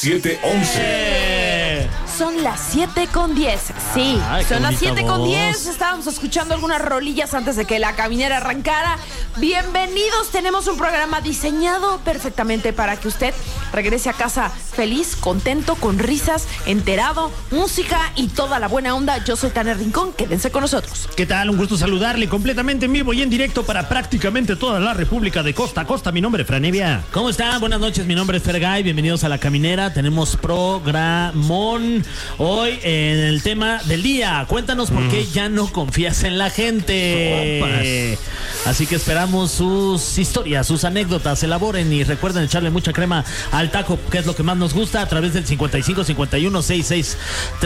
7:11. Son las 7:10. Sí, Ay, son las qué bonita 7:10. voz. Estábamos escuchando algunas rolillas antes de que la caminera arrancara. Bienvenidos, tenemos un programa diseñado perfectamente para que usted regrese a casa feliz, contento, con risas, enterado, música y toda la buena onda. Yo soy Tania Rincón, quédense con nosotros. ¿Qué tal? Un gusto saludarle completamente en vivo y en directo para prácticamente toda la República de costa a costa. Mi nombre es Franevia. ¿Cómo están? Buenas noches, mi nombre es Fergay, bienvenidos a La Caminera. Tenemos programón hoy en el tema del día. Cuéntanos por qué ya no confías en la gente. Sopas. Así que esperamos sus historias, sus anécdotas, elaboren y recuerden echarle mucha crema al taco, que es lo que más nos gusta, a través del 55 51 66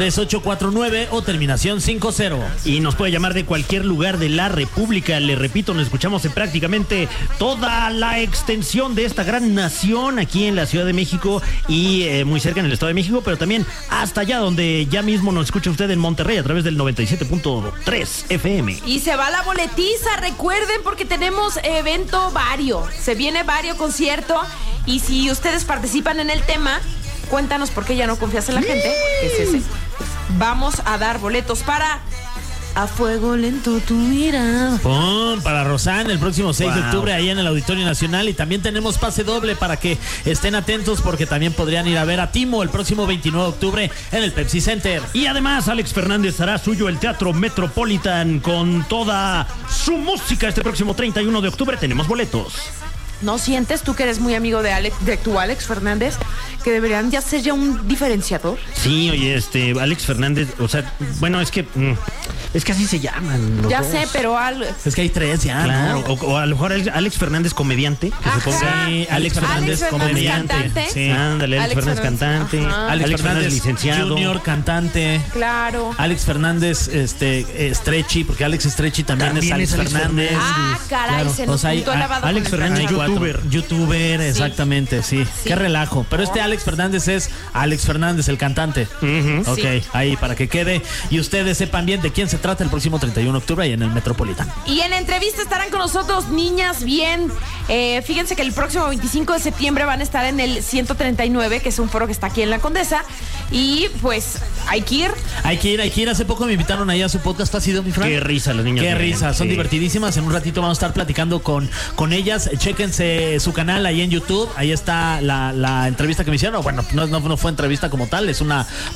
3849 o terminación 50. Y nos puede llamar de cualquier lugar de la República. Le repito, nos escuchamos en prácticamente toda la extensión de esta gran nación, aquí en la Ciudad de México y muy cerca en el Estado de México, pero también hasta allá donde ya mismo nos escucha usted en Monterrey a través del 97.3 FM. Y se va la boletiza, recuerden, porque tenemos evento vario. Se viene vario concierto. Y si ustedes participan en el tema, cuéntanos por qué ya no confías en la gente. Es ese. Vamos a dar boletos para A Fuego Lento Tu Mirada. ¡Pum! Para Rosán el próximo 6 de octubre ahí en el Auditorio Nacional. Y también tenemos pase doble para que estén atentos, porque también podrían ir a ver a Timo el próximo 29 de octubre en el Pepsi Center. Y además Alex Fernández hará suyo el Teatro Metropolitan con toda su música este próximo 31 de octubre. Tenemos boletos. ¿No sientes, tú que eres muy amigo de tu Alex Fernández, que deberían ya ser ya un diferenciador? Sí, oye, Alex Fernández, o sea, bueno, es que así se llaman los Ya dos. sé, pero Es que hay tres ya, Claro, ¿no? o a lo mejor Alex Fernández comediante, que Ajá. se ponga. Sí, Alex Fernández comediante. cantante. Sí. Ándale, Alex Fernández cantante. Ajá. Alex Fernández licenciado. Junior cantante. Claro. Alex Fernández Stretchy, porque Alex Stretchy también es Alex Fernández. Ah, caray, se nos O sea, juntó la baba Alex con el Fernández, plancha. YouTuber, exactamente, sí. Qué relajo. Pero Alex Fernández es Alex Fernández, el cantante. Ujú. Ok, Sí. ahí para que quede y ustedes sepan bien de quién se trata el próximo 31 de octubre ahí en el Metropolitan. Y en entrevista estarán con nosotros Niñas Bien. Fíjense que el próximo 25 de septiembre van a estar en el 139, que es un foro que está aquí en La Condesa. Y pues hay que ir. Hay que ir. Hace poco me invitaron ahí a su podcast. ¿Ha sido, mi Fran? Qué risa las niñas. Qué bien, risa, son sí. divertidísimas. En un ratito vamos a estar platicando con ellas. Chéquense su canal ahí en YouTube. Ahí está la entrevista que me hicieron. Bueno, no fue entrevista como tal, es una